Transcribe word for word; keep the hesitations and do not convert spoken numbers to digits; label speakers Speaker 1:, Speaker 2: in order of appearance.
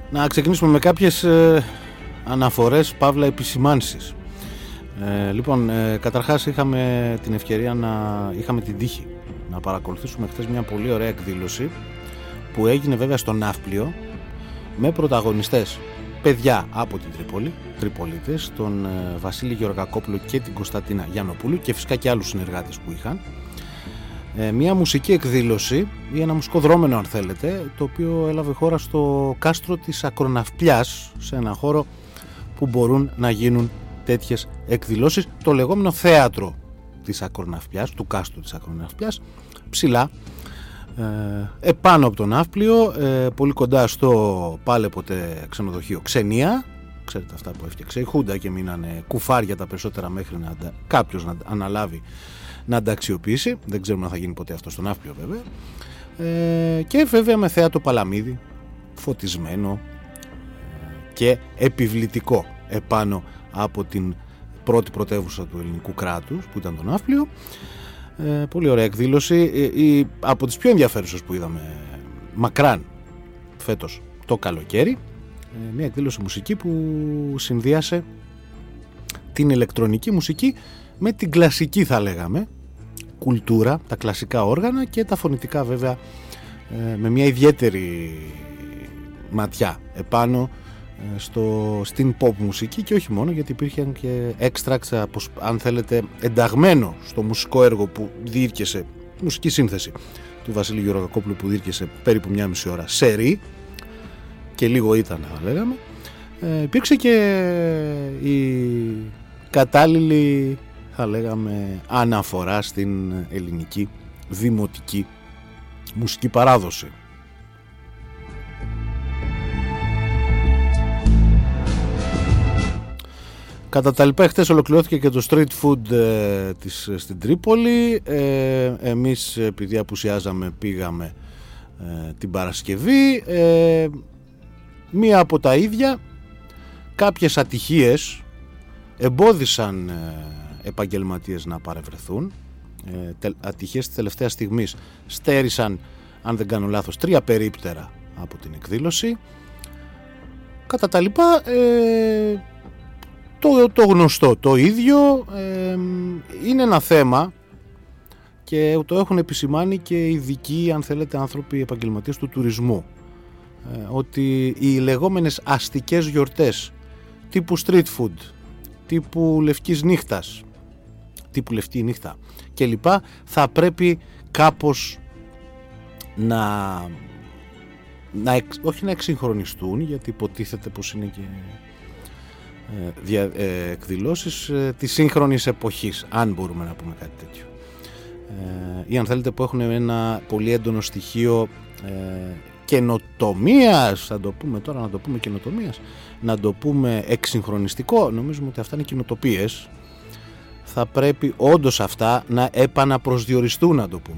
Speaker 1: Να ξεκινήσουμε με κάποιες ε, αναφορές, παύλα επισημάνσεις. Ε, λοιπόν, ε, καταρχάς είχαμε την ευκαιρία να είχαμε την τύχη να παρακολουθήσουμε χθες μια πολύ ωραία εκδήλωση που έγινε βέβαια στο Ναύπλιο με πρωταγωνιστές παιδιά από την Τρίπολη, Τριπολίτες, τον ε, Βασίλη Γεωργακόπουλο και την Κωνσταντίνα Γιαννοπούλου και φυσικά και άλλους συνεργάτες που είχαν. Ε, μια μουσική εκδήλωση ή ένα μουσικό δρόμενο αν θέλετε, το οποίο έλαβε χώρα στο κάστρο της Ακροναυπλιάς, σε ένα χώρο που μπορούν να γίνουν τέτοιες εκδηλώσεις, το λεγόμενο θέατρο της Ακροναυπλιάς, του κάστρου της Ακροναυπλιάς, ψηλά ε, επάνω από τον Ναύπλιο, ε, πολύ κοντά στο πάλε ποτέ ξενοδοχείο Ξενία. Ξέρετε αυτά που έφτιαξε η Χούντα και μείνανε κουφάρια τα περισσότερα μέχρι να κάποιος να αναλάβει να τα αξιοποιήσει. Δεν ξέρουμε αν θα γίνει ποτέ αυτό στο Ναύπλιο βέβαια. Ε, και βέβαια με θέατρο Παλαμίδι, φωτισμένο και επιβλητικό επάνω από την πρώτη πρωτεύουσα του ελληνικού κράτους που ήταν το Ναύπλιο. Ε, πολύ ωραία εκδήλωση, ε, η, από τις πιο ενδιαφέρουσες που είδαμε μακράν φέτος το καλοκαίρι. Ε, μια εκδήλωση μουσική που συνδύασε την ηλεκτρονική μουσική με την κλασική, θα λέγαμε, κουλτούρα, τα κλασικά όργανα και τα φωνητικά βέβαια, ε, με μια ιδιαίτερη ματιά επάνω ε, στο, στην pop μουσική και όχι μόνο, γιατί υπήρχαν και extracts, αν θέλετε, ενταγμένο στο μουσικό έργο που διήρκεσε, μουσική σύνθεση του Βασίλη Γεωργακόπουλου που διήρκεσε περίπου μια μισή ώρα σερί και λίγο ήταν, θα λέγαμε. Ε, υπήρξε και η κατάλληλη, θα λέγαμε, αναφορά στην ελληνική δημοτική μουσική παράδοση. Κατά τα λοιπά, χτες ολοκληρώθηκε και το street food ε, της, στην Τρίπολη. Ε, εμείς, επειδή απουσιάζαμε, πήγαμε ε, την Παρασκευή. Ε, μία από τα ίδια, κάποιες ατυχίες εμπόδισαν ε, επαγγελματίες να παρευρεθούν. Ε, τε, ατυχίες της τελευταίας στιγμής στέρισαν, αν δεν κάνω λάθος, τρία περίπτερα από την εκδήλωση. Κατά τα λοιπά, ε, το, το γνωστό, το ίδιο, ε, είναι ένα θέμα και το έχουν επισημάνει και ειδικοί, αν θέλετε, άνθρωποι επαγγελματίες του τουρισμού, ε, ότι οι λεγόμενες αστικές γιορτές τύπου street food, τύπου λευκής νύχτας, τύπου λευκή νύχτα και λοιπά, θα πρέπει κάπως να, να εξ, όχι να εξυγχρονιστούν, γιατί υποτίθεται πως είναι και ε, δια, ε, εκδηλώσεις ε, της σύγχρονης εποχής, αν μπορούμε να πούμε κάτι τέτοιο, ε, ή αν θέλετε που έχουν ένα πολύ έντονο στοιχείο ε, καινοτομίας, θα το πούμε τώρα, να το πούμε καινοτομίας, να το πούμε εξυγχρονιστικό. Νομίζουμε ότι αυτά είναι καινοτοπίες. Θα πρέπει όντως αυτά να επαναπροσδιοριστούν, να το πούμε.